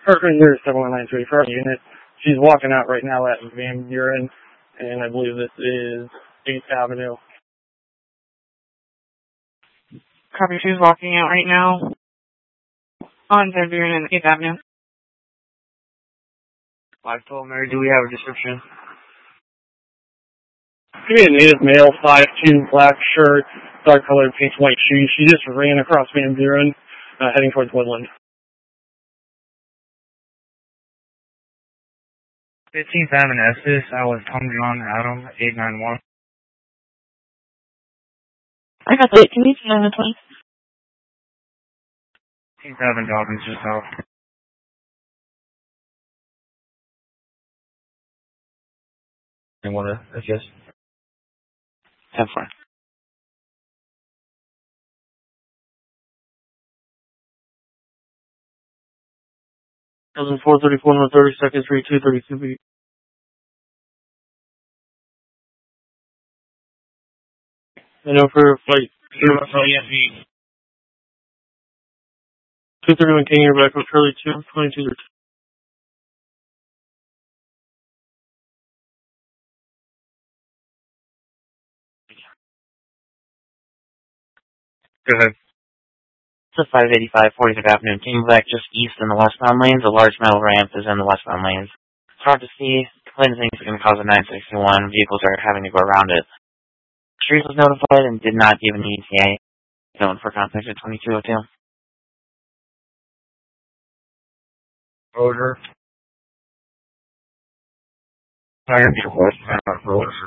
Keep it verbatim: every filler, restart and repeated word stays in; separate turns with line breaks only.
Carpenter seven one nine three for our unit. She's walking out right now at Van Buren, and I believe this is eighth Avenue.
Copy, she's walking out right now on Van Buren and eighth Avenue.
five twelve Mary, do we have a description?
Give me a native male, five two, black shirt, dark colored pink white shoes. She just ran across Van Buren, uh, heading towards Woodland.
fifteenth Avenue Estes, I was Tom John Adam, eight nine one.
I got the eighteenth Avenue twenty.
fifteenth Avenue Dobbins, just off. You want to adjust?
ten four.
four thirty-four, one thirty seconds, three two thirty-two feet. I know for flight two thirty-one King, you're back with Charlie two, twenty-two thirty.
Go ahead.
It's a five eighty-five forty-fifth Avenue. Came back just east in the westbound lanes. A large metal ramp is in the westbound lanes. It's hard to see. Clinton thinks it's going to cause a nine sixty-one. Vehicles are having to go around it. Street was notified and did not give an E T A. Going for contact at twenty-two oh two.
Roger. I have your question.